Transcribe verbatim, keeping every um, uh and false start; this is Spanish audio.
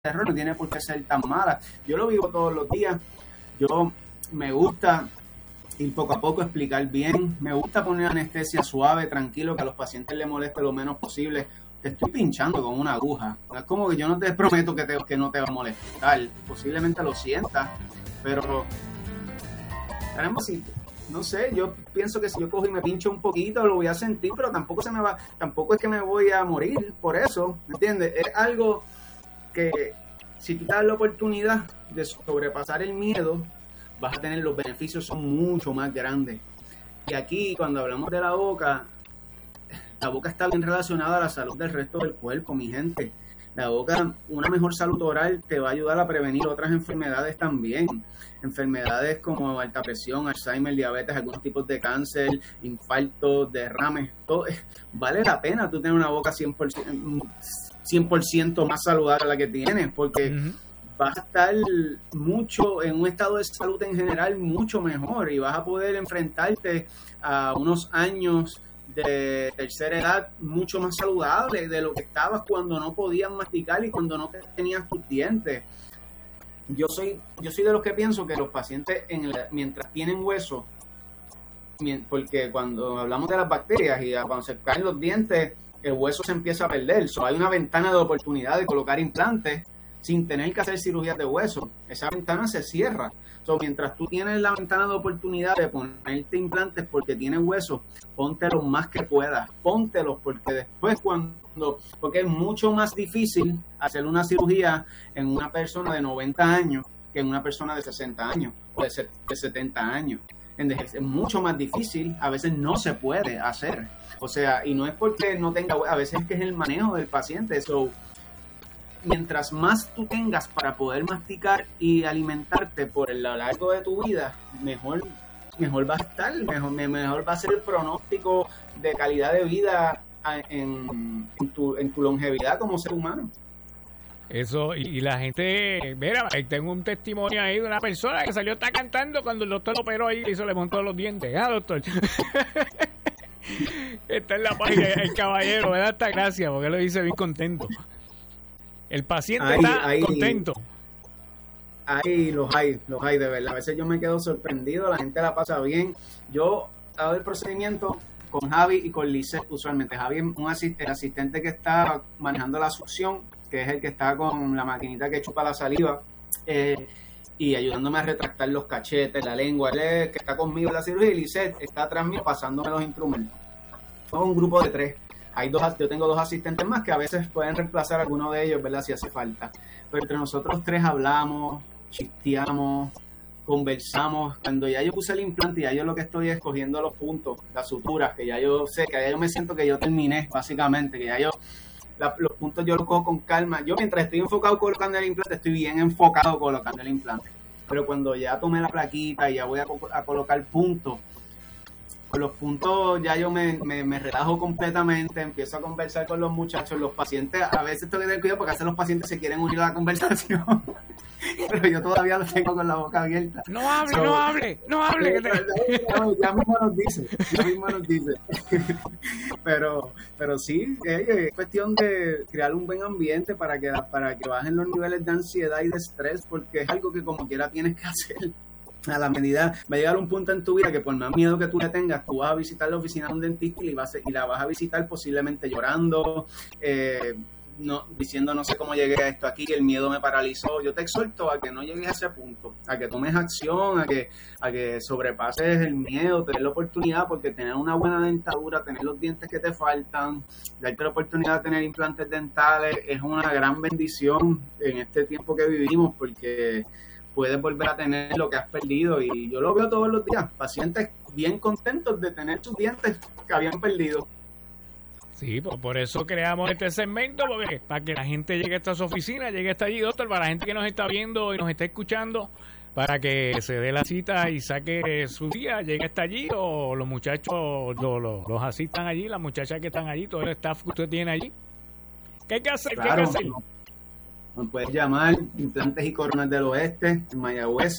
error, no tiene por qué ser tan mala. Yo lo vivo todos los días. Yo me gusta ir poco a poco, explicar bien. Me gusta poner anestesia suave, tranquilo, que a los pacientes les moleste lo menos posible. Te estoy pinchando con una aguja. Es como que yo no te prometo que, te, que no te va a molestar. Posiblemente lo sientas, pero caramba, si, no sé, yo pienso que si yo cojo y me pincho un poquito, lo voy a sentir, pero tampoco se me va, tampoco es que me voy a morir por eso, ¿me entiendes? Es algo que si tú te das la oportunidad de sobrepasar el miedo, vas a tener los beneficios, son mucho más grandes. Y aquí, cuando hablamos de la boca, la boca está bien relacionada a la salud del resto del cuerpo, mi gente. La boca, una mejor salud oral te va a ayudar a prevenir otras enfermedades también. Enfermedades como alta presión, Alzheimer, diabetes, algunos tipos de cáncer, infartos, derrames. Todo. Vale la pena tú tener una boca cien por ciento, cien por ciento más saludable a la que tienes, porque uh-huh. vas a estar mucho en un estado de salud en general mucho mejor y vas a poder enfrentarte a unos años de tercera edad mucho más saludable de lo que estabas cuando no podías masticar y cuando no tenías tus dientes. Yo soy yo soy de los que pienso que los pacientes en el, mientras tienen hueso, porque cuando hablamos de las bacterias y cuando se caen los dientes, el hueso se empieza a perder. So, hay una ventana de oportunidad de colocar implantes sin tener que hacer cirugías de hueso. Esa ventana se cierra. So, mientras tú tienes la ventana de oportunidad de ponerte implantes porque tienes hueso, póntelos más que puedas, póntelos, porque después cuando, porque es mucho más difícil hacer una cirugía en una persona de noventa años que en una persona de sesenta años o de setenta años. Es mucho más difícil, a veces no se puede hacer. O sea, y no es porque no tenga, a veces es que es el manejo del paciente. So, mientras más tú tengas para poder masticar y alimentarte por el largo de tu vida, mejor mejor va a estar, mejor, mejor va a ser el pronóstico de calidad de vida en, en, tu, en tu longevidad como ser humano. Eso, y, y la gente, mira, tengo un testimonio ahí de una persona que salió, está cantando cuando el doctor lo operó ahí y se le montó los dientes. Ah, doctor. Está en la página, el caballero, me da esta gracia porque lo dice bien contento. El paciente ahí, está ahí, contento. Ahí los hay, los hay de verdad. A veces yo me quedo sorprendido, la gente la pasa bien. Yo hago el procedimiento con Javi y con Lisette usualmente. Javi es un asist- el asistente que está manejando la succión, que es el que está con la maquinita que chupa la saliva eh, y ayudándome a retractar los cachetes, la lengua. Él es el que está conmigo en la cirugía y Lisette está atrás mío pasándome los instrumentos. Somos un grupo de tres. Hay dos, yo tengo dos asistentes más que a veces pueden reemplazar a alguno de ellos, ¿verdad? Si hace falta. Pero entre nosotros tres hablamos, chisteamos, conversamos. Cuando ya yo puse el implante, ya yo lo que estoy es cogiendo los puntos, las suturas, que ya yo sé, que ya yo me siento que yo terminé, básicamente, que ya yo, la, los puntos yo los cojo con calma. Yo mientras estoy enfocado colocando el implante, estoy bien enfocado colocando el implante. Pero cuando ya tomé la plaquita y ya voy a, a colocar puntos, con los puntos ya yo me, me, me relajo completamente, empiezo a conversar con los muchachos, los pacientes, a veces tengo que tener cuidado porque a veces los pacientes se quieren unir a la conversación, pero yo todavía los tengo con la boca abierta. No hable, so, no hable, no hable. Que te... ya, ya mismo nos dice, ya mismo nos dice. pero, pero sí, es cuestión de crear un buen ambiente para que, para que bajen los niveles de ansiedad y de estrés, porque es algo que como quiera tienes que hacer. A la medida, va a llegar un punto en tu vida que por más miedo que tú le tengas, tú vas a visitar la oficina de un dentista y, vas a, y la vas a visitar posiblemente llorando, eh, no, diciendo no sé cómo llegué a esto aquí, el miedo me paralizó. Yo te exhorto a que no llegues a ese punto, a que tomes acción, a que, a que sobrepases el miedo, tener la oportunidad, porque tener una buena dentadura, tener los dientes que te faltan, darte la oportunidad de tener implantes dentales es una gran bendición en este tiempo que vivimos, porque puedes volver a tener lo que has perdido, y yo lo veo todos los días, pacientes bien contentos de tener sus dientes que habían perdido. Sí, pues por eso creamos este segmento, porque para que la gente llegue a estas oficinas, llegue hasta allí, doctor, para la gente que nos está viendo y nos está escuchando, para que se dé la cita y saque su día, llegue hasta allí, o los muchachos lo, lo, los asistan allí, las muchachas que están allí, todo el staff que usted tiene allí. ¿Qué hay que hacer? Claro, ¿qué hay que hacer? Me puedes llamar, Implantes y Coronas del Oeste, en Mayagüez,